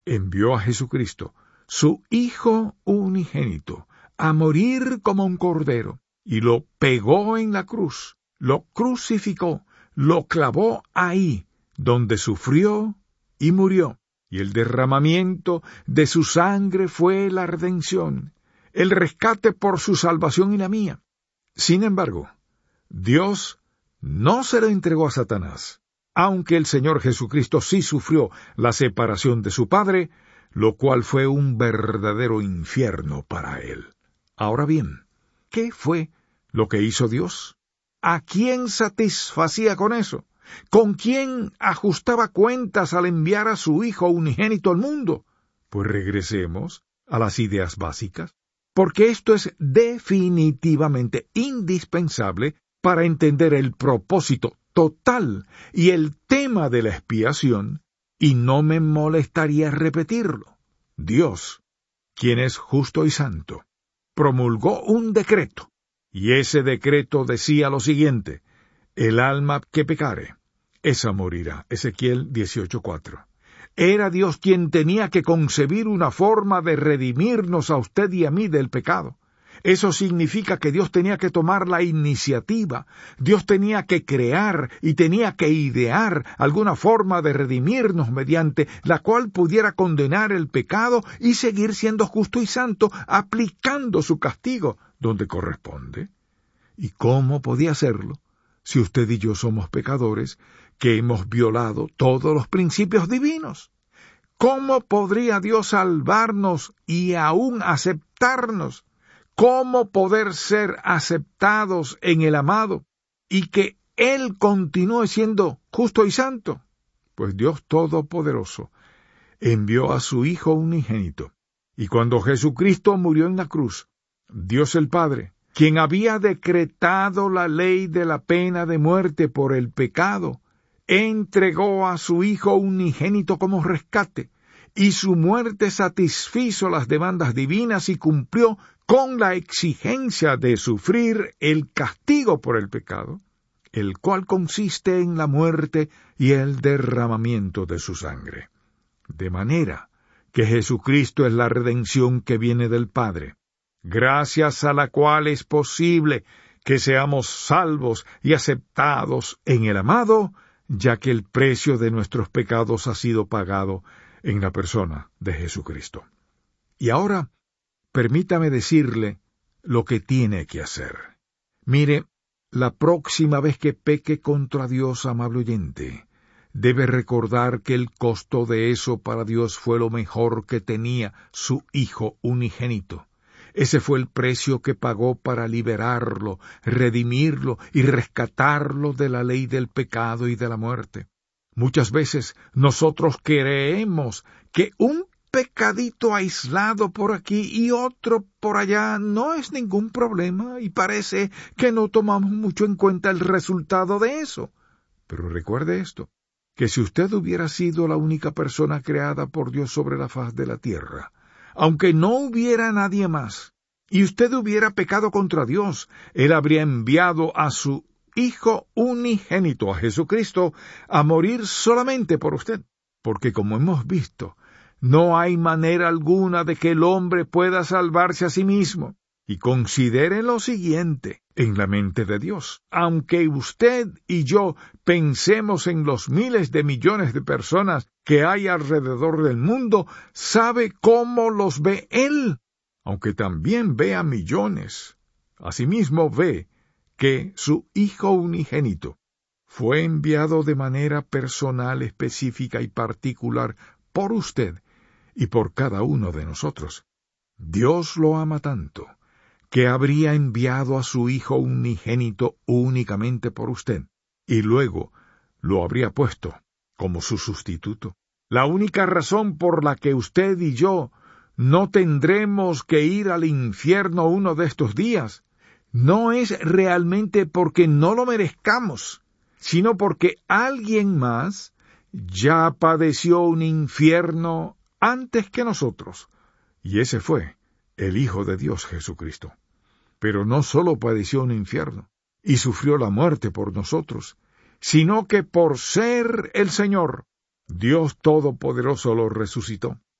envió a Jesucristo, su Hijo unigénito, a morir como un cordero, y lo pegó en la cruz, lo crucificó, lo clavó ahí, donde sufrió y murió, y el derramamiento de su sangre fue la redención, el rescate por su salvación y la mía. Sin embargo, Dios no se lo entregó a Satanás, aunque el Señor Jesucristo sí sufrió la separación de su Padre, lo cual fue un verdadero infierno para él. Ahora bien, ¿qué fue lo que hizo Dios? ¿A quién satisfacía con eso? ¿Con quién ajustaba cuentas al enviar a su Hijo unigénito al mundo? Pues regresemos a las ideas básicas, porque esto es definitivamente indispensable para entender el propósito total y el tema de la expiación, y no me molestaría repetirlo. Dios, quien es justo y santo, promulgó un decreto, y ese decreto decía lo siguiente: el alma que pecare, esa morirá. Ezequiel 18:4. Era Dios quien tenía que concebir una forma de redimirnos a usted y a mí del pecado. Eso significa que Dios tenía que tomar la iniciativa, Dios tenía que crear y tenía que idear alguna forma de redimirnos mediante la cual pudiera condenar el pecado y seguir siendo justo y santo, aplicando su castigo donde corresponde. ¿Y cómo podía hacerlo si usted y yo somos pecadores que hemos violado todos los principios divinos? ¿Cómo podría Dios salvarnos y aún aceptarnos? ¿Cómo poder ser aceptados en el amado y que Él continúe siendo justo y santo? Pues Dios Todopoderoso envió a su Hijo unigénito, y cuando Jesucristo murió en la cruz, Dios el Padre, quien había decretado la ley de la pena de muerte por el pecado, entregó a su Hijo unigénito como rescate, y su muerte satisfizo las demandas divinas y cumplió con la exigencia de sufrir el castigo por el pecado, el cual consiste en la muerte y el derramamiento de su sangre. De manera que Jesucristo es la redención que viene del Padre, gracias a la cual es posible que seamos salvos y aceptados en el amado, ya que el precio de nuestros pecados ha sido pagado en la persona de Jesucristo. Y ahora, permítame decirle lo que tiene que hacer. Mire, la próxima vez que peque contra Dios, amable oyente, debe recordar que el costo de eso para Dios fue lo mejor que tenía su Hijo unigénito. Ese fue el precio que pagó para liberarlo, redimirlo y rescatarlo de la ley del pecado y de la muerte. Muchas veces nosotros creemos que un pecadito aislado por aquí y otro por allá no es ningún problema, y parece que no tomamos mucho en cuenta el resultado de eso. Pero recuerde esto, que si usted hubiera sido la única persona creada por Dios sobre la faz de la tierra, aunque no hubiera nadie más, y usted hubiera pecado contra Dios, Él habría enviado a su Hijo unigénito, a Jesucristo, a morir solamente por usted, porque como hemos visto, no hay manera alguna de que el hombre pueda salvarse a sí mismo. Y considere lo siguiente en la mente de Dios. Aunque usted y yo pensemos en los miles de millones de personas que hay alrededor del mundo, sabe cómo los ve Él, aunque también ve a millones. Asimismo ve que su Hijo unigénito fue enviado de manera personal, específica y particular por usted y por cada uno de nosotros. Dios lo ama tanto que habría enviado a su Hijo unigénito únicamente por usted, y luego lo habría puesto como su sustituto. La única razón por la que usted y yo no tendremos que ir al infierno uno de estos días no es realmente porque no lo merezcamos, sino porque alguien más ya padeció un infierno antes que nosotros, y ese fue el Hijo de Dios Jesucristo. Pero no solo padeció un infierno y sufrió la muerte por nosotros, sino que por ser el Señor, Dios Todopoderoso lo resucitó.